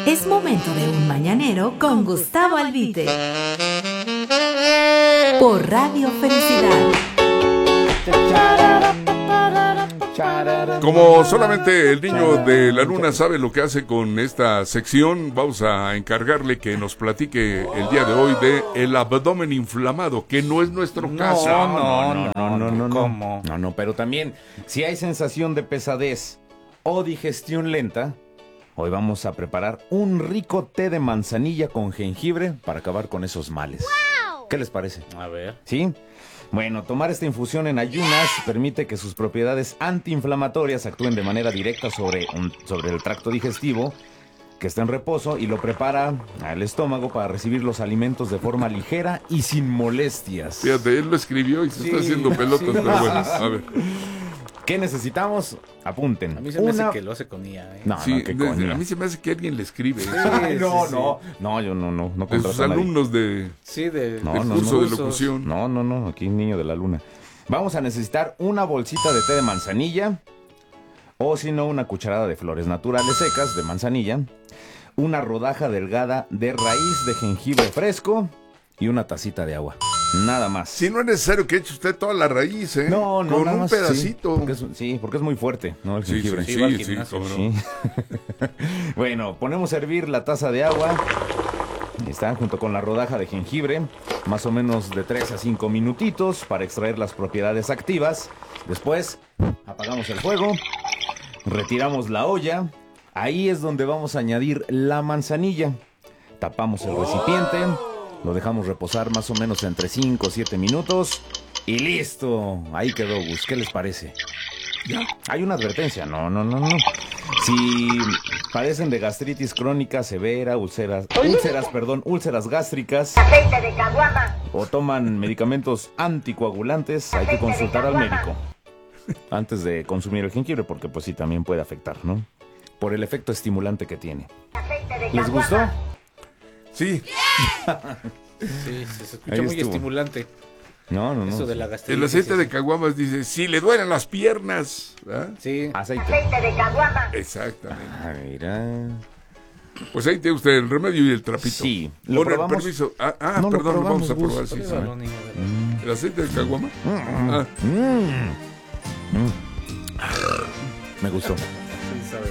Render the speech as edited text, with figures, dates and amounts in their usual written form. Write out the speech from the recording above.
Es momento de un mañanero con Gustavo Albite. Por Radio Felicidad. Como solamente el niño de la luna sabe lo que hace con esta sección, vamos a encargarle que nos platique el día de hoy de el abdomen inflamado, que no es nuestro caso. No, pero también, si hay sensación de pesadez o digestión lenta, hoy vamos a preparar un rico té de manzanilla con jengibre para acabar con esos males. ¡Wow! ¿Qué les parece? A ver. ¿Sí? Bueno, tomar esta infusión en ayunas permite que sus propiedades antiinflamatorias actúen de manera directa sobre el tracto digestivo, que está en reposo, y lo prepara al estómago para recibir los alimentos de forma ligera y sin molestias. Fíjate, él lo escribió y se está haciendo pelotas, pero bueno, a ver. ¿Qué necesitamos? Apunten. A mí se me hace que lo hace con IA. No, Sí, qué coño. a mí se me hace que alguien le escribe. No, yo no De contrato sus a nadie. alumnos de del curso de locución. No, aquí niño de la luna. Vamos a necesitar una bolsita de té de manzanilla, o si no, una cucharada de flores naturales secas de manzanilla, una rodaja delgada de raíz de jengibre fresco y una tacita de agua. Nada más. Si no es necesario que eche usted toda la raíz, ¿eh? No, con nada un más, pedacito. Porque es muy fuerte, ¿no? El jengibre. Sí, cómo no. Sí. Bueno, ponemos a hervir la taza de agua. Está junto con la rodaja de jengibre, más o menos de 3 a 5 minutitos para extraer las propiedades activas. Después, apagamos el fuego, retiramos la olla. Ahí es donde vamos a añadir la manzanilla. Tapamos el recipiente, lo dejamos reposar más o menos entre 5 o 7 minutos y listo. Ahí quedó, Gus. ¿Qué les parece? ¿Ya? Hay una advertencia, no. Si padecen de gastritis crónica severa, úlceras gástricas, Aceite de caguama. o toman medicamentos anticoagulantes, hay que consultar al médico antes de consumir el jengibre, porque pues sí, también puede afectar, ¿no? Por el efecto estimulante que tiene. Aceite de ¿Les gustó? Sí, Sí, se escucha Ahí muy estuvo. estimulante. No. Eso de la gastritis. el aceite de caguamas dice, si le duelen las piernas, ¿verdad? Sí. Aceite. Aceite de caguama. Exactamente. Ah, mira. Pues ahí tiene usted el remedio y el trapito. Sí. ¿Lo Con el probamos? permiso. No, lo Perdón, lo vamos probamos, a probar. Gus. Sí, sí. Pruébalo, niño, de- ¿El aceite de caguama? Ah, Me gustó.